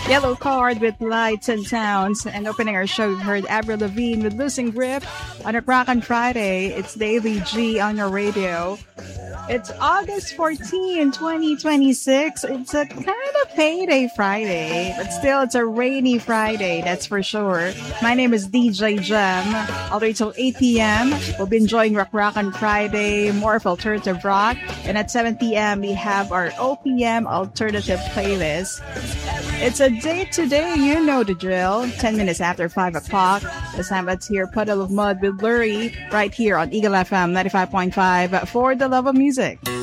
Yellow Card with Lights and Sounds. And opening our show, we've heard Avril Lavigne with Losing Grip on a Rock on Friday. It's Daily G on your radio. It's August 14, 2026. It's a kind of payday Friday, but still it's a rainy Friday, that's for sure. My name is DJ Gem. All the way till 8 p.m. We'll be enjoying Rock on Friday, more of alternative rock. And at 7 p.m. we have our OPM alternative playlist. It's a day today, you know the drill. 10 minutes after 5 o'clock. This time let's hear Puddle of Mud with Lurie right here on Eagle FM 95.5 for the love of music.